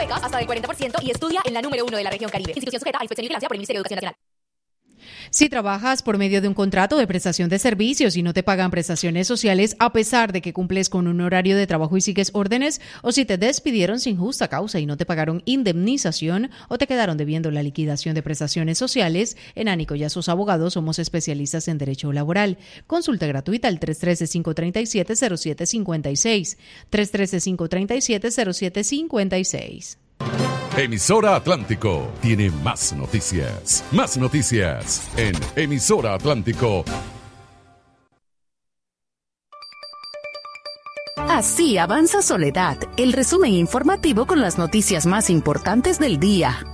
becas hasta del 40% y estudia en la número 1 de la región Caribe. Institución sujeta a inspección y vigilancia por el Ministerio de Educación Nacional. Si trabajas por medio de un contrato de prestación de servicios y no te pagan prestaciones sociales a pesar de que cumples con un horario de trabajo y sigues órdenes, o si te despidieron sin justa causa y no te pagaron indemnización o te quedaron debiendo la liquidación de prestaciones sociales, en Ánico y a sus abogados somos especialistas en derecho laboral. Consulta gratuita al 313-537-0756. 313-537-0756. Emisora Atlántico tiene más noticias. Más noticias en Emisora Atlántico. Así avanza Soledad, el resumen informativo con las noticias más importantes del día.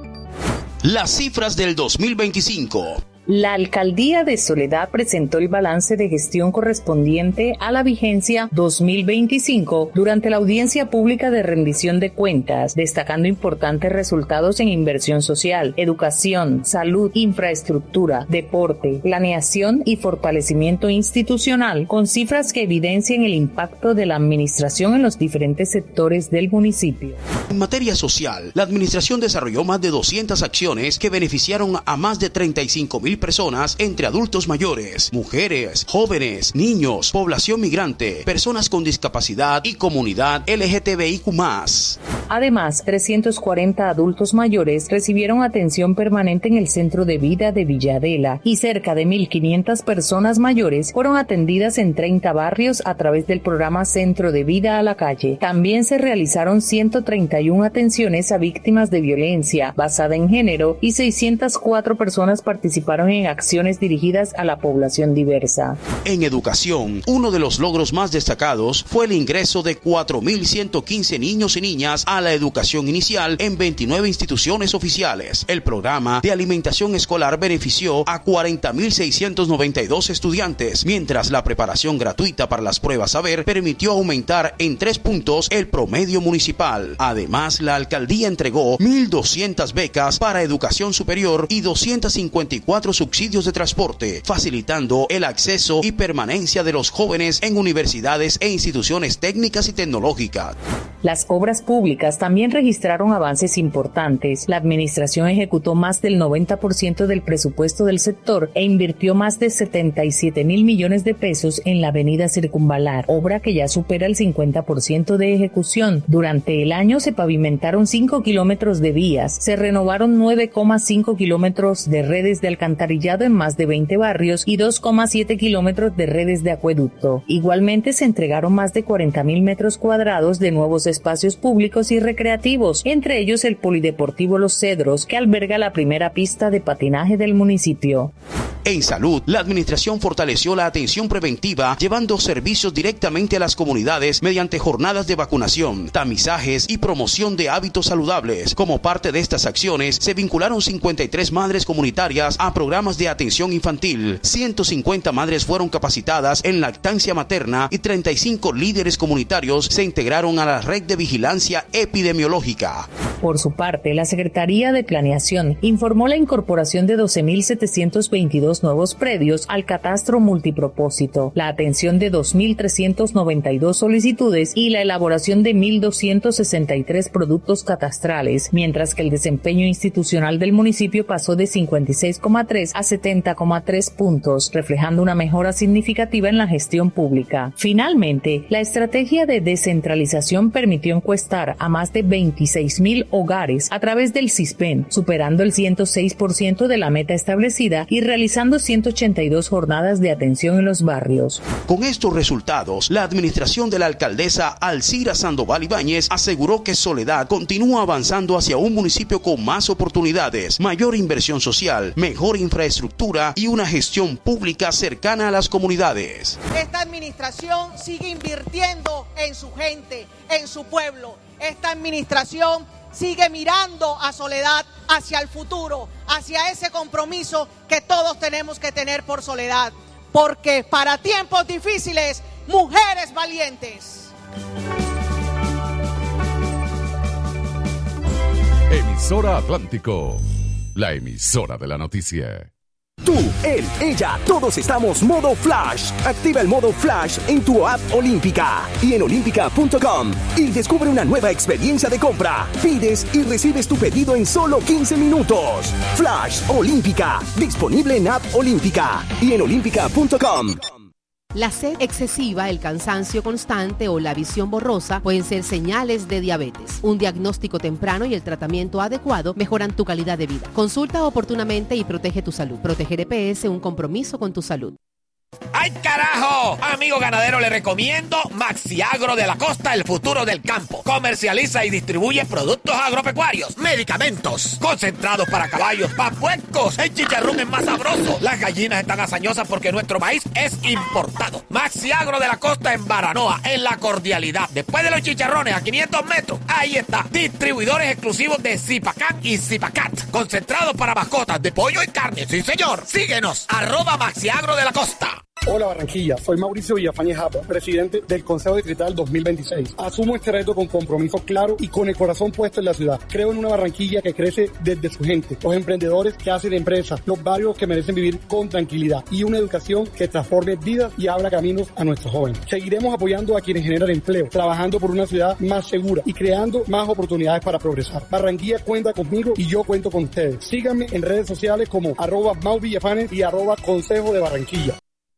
Las cifras del 2025. La Alcaldía de Soledad presentó el balance de gestión correspondiente a la vigencia 2025 durante la audiencia pública de rendición de cuentas, destacando importantes resultados en inversión social, educación, salud, infraestructura, deporte, planeación y fortalecimiento institucional, con cifras que evidencian el impacto de la administración en los diferentes sectores del municipio. En materia social, la administración desarrolló más de 200 acciones que beneficiaron a más de 35,000 personas entre adultos mayores, mujeres, jóvenes, niños, población migrante, personas con discapacidad y comunidad LGTBIQ+. Además, 340 adultos mayores recibieron atención permanente en el Centro de Vida de Villadela y cerca de 1,500 personas mayores fueron atendidas en 30 barrios a través del programa Centro de Vida a la Calle. También se realizaron 131 atenciones a víctimas de violencia basada en género y 604 personas participaron en acciones dirigidas a la población diversa. En educación, uno de los logros más destacados fue el ingreso de 4,115 niños y niñas a la educación inicial en 29 instituciones oficiales. El programa de alimentación escolar benefició a 40,692 estudiantes, mientras la preparación gratuita para las pruebas saber permitió aumentar en 3 puntos el promedio municipal. Además, la alcaldía entregó 1,200 becas para educación superior y 254 subsidios de transporte, facilitando el acceso y permanencia de los jóvenes en universidades e instituciones técnicas y tecnológicas. Las obras públicas también registraron avances importantes. La administración ejecutó más del 90% del presupuesto del sector e invirtió más de 77,000 millones de pesos en la avenida Circunvalar, obra que ya supera el 50% de ejecución. Durante el año se pavimentaron 5 kilómetros de vías, se renovaron 9,5 kilómetros de redes de alcantarillado en más de 20 barrios y 2,7 kilómetros de redes de acueducto. Igualmente se entregaron más de 40,000 metros cuadrados de nuevos espacios públicos y recreativos, entre ellos el Polideportivo Los Cedros, que alberga la primera pista de patinaje del municipio. En salud, la administración fortaleció la atención preventiva, llevando servicios directamente a las comunidades mediante jornadas de vacunación, tamizajes y promoción de hábitos saludables. Como parte de estas acciones, se vincularon 53 madres comunitarias a programas de atención infantil. 150 madres fueron capacitadas en lactancia materna y 35 líderes comunitarios se integraron a la red de vigilancia epidemiológica. Por su parte, la Secretaría de Planeación informó la incorporación de 12,722 nuevos predios al catastro multipropósito, la atención de 2,392 solicitudes y la elaboración de 1,263 productos catastrales, mientras que el desempeño institucional del municipio pasó de 56,3 a 70,3 puntos, reflejando una mejora significativa en la gestión pública. Finalmente, la estrategia de descentralización permitió encuestar a más de 26,000 hogares a través del CISPEN, superando el 106% de la meta establecida y realizando 182 jornadas de atención en los barrios. Con estos resultados, la administración de la alcaldesa Alcira Sandoval Ibáñez aseguró que Soledad continúa avanzando hacia un municipio con más oportunidades, mayor inversión social, mejor infraestructura y una gestión pública cercana a las comunidades. Esta administración sigue invirtiendo en su gente, en su pueblo. Esta administración sigue mirando a Soledad hacia el futuro, hacia ese compromiso que todos tenemos que tener por Soledad, porque para tiempos difíciles, mujeres valientes. Emisora Atlántico, la emisora de la noticia. Tú, él, ella, todos estamos modo Flash. Activa el modo Flash en tu app Olímpica y en olímpica.com y descubre una nueva experiencia de compra. Pides y recibes tu pedido en solo 15 minutos. Flash Olímpica, disponible en app Olímpica y en olímpica.com. La sed excesiva, el cansancio constante o la visión borrosa pueden ser señales de diabetes. Un diagnóstico temprano y el tratamiento adecuado mejoran tu calidad de vida. Consulta oportunamente y protege tu salud. Proteger EPS, un compromiso con tu salud. ¡Ay, carajo! Amigo ganadero, le recomiendo Maxiagro de la Costa, el futuro del campo. Comercializa y distribuye productos agropecuarios, medicamentos, concentrados para caballos, para puercos. El chicharrón es más sabroso. Las gallinas están hazañosas porque nuestro maíz es importado. Maxiagro de la Costa en Baranoa, en La Cordialidad. Después de los chicharrones, a 500 metros, ahí está. Distribuidores exclusivos de Zipacán y Zipacat. Concentrados para mascotas de pollo y carne. Sí, señor. Síguenos, @Maxiagro de la Costa. Hola Barranquilla, soy Mauricio Villafañe Japa, presidente del Consejo Distrital 2026. Asumo este reto con compromiso claro y con el corazón puesto en la ciudad. Creo en una Barranquilla que crece desde su gente, los emprendedores que hacen empresas, los barrios que merecen vivir con tranquilidad y una educación que transforme vidas y abra caminos a nuestros jóvenes. Seguiremos apoyando a quienes generan empleo, trabajando por una ciudad más segura y creando más oportunidades para progresar. Barranquilla cuenta conmigo y yo cuento con ustedes. Síganme en redes sociales como @MauVillafanes y @Consejo de Barranquilla.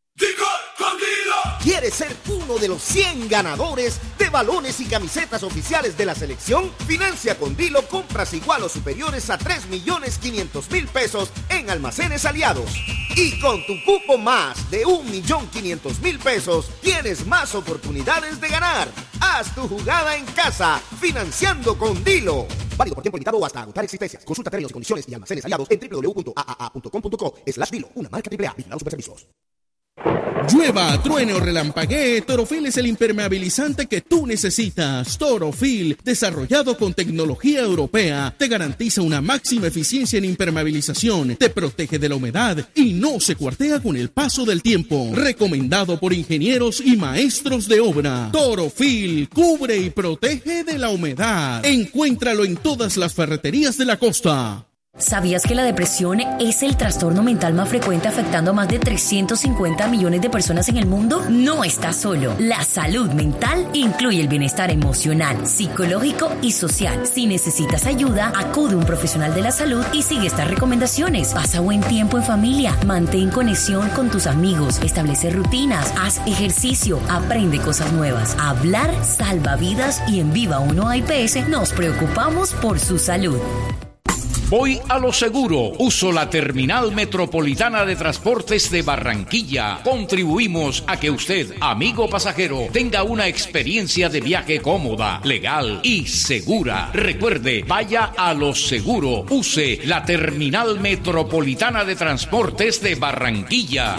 ¿Quieres ser uno de los 100 ganadores de balones y camisetas oficiales de la selección? Financia con Dilo compras igual o superiores a 3.500.000 pesos en Almacenes Aliados. Y con tu cupo más de 1.500.000 pesos, tienes más oportunidades de ganar. Haz tu jugada en casa, financiando con Dilo. Válido por tiempo limitado o hasta agotar existencias. Consulta términos y condiciones y Almacenes Aliados en www.aaa.com.co/Dilo. Una marca AAA. Vigilados Superservicios. Llueva, truene o relampaguee, Torofil es el impermeabilizante que tú necesitas. Torofil, desarrollado con tecnología europea, te garantiza una máxima eficiencia en impermeabilización, te protege de la humedad y no se cuartea con el paso del tiempo. Recomendado por ingenieros y maestros de obra. Torofil, cubre y protege de la humedad. Encuéntralo en todas las ferreterías de la costa. ¿Sabías que la depresión es el trastorno mental más frecuente afectando a más de 350 millones de personas en el mundo? No estás solo. La salud mental incluye el bienestar emocional, psicológico y social. Si necesitas ayuda, acude a un profesional de la salud y sigue estas recomendaciones. Pasa buen tiempo en familia, mantén conexión con tus amigos, establece rutinas, haz ejercicio, aprende cosas nuevas. Hablar salva vidas y en Viva 1 IPS nos preocupamos por su salud. Voy a lo seguro. Uso la Terminal Metropolitana de Transportes de Barranquilla. Contribuimos a que usted, amigo pasajero, tenga una experiencia de viaje cómoda, legal y segura. Recuerde, vaya a lo seguro. Use la Terminal Metropolitana de Transportes de Barranquilla.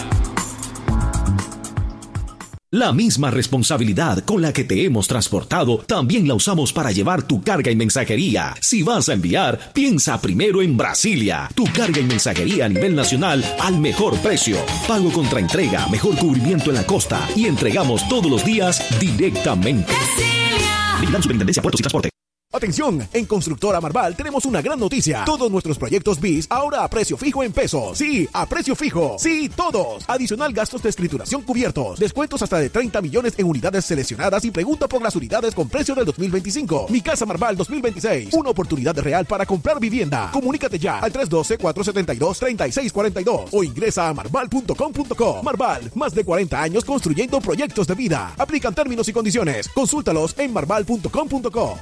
La misma responsabilidad con la que te hemos transportado, también la usamos para llevar tu carga y mensajería. Si vas a enviar, piensa primero en Brasilia. Tu carga y mensajería a nivel nacional al mejor precio. Pago contra entrega, mejor cubrimiento en la costa y entregamos todos los días directamente. Vigilando Superintendencia Puertos y Transporte. Atención, en Constructora Marval tenemos una gran noticia. Todos nuestros proyectos BIS ahora a precio fijo en pesos. Sí, a precio fijo. Sí, todos. Adicional gastos de escrituración cubiertos. Descuentos hasta de 30 millones en unidades seleccionadas y pregunta por las unidades con precio del 2025. Mi Casa Marval 2026. Una oportunidad real para comprar vivienda. Comunícate ya al 312-472-3642 o ingresa a marval.com.co. Marval, más de 40 años construyendo proyectos de vida. Aplican términos y condiciones. Consúltalos en marval.com.co.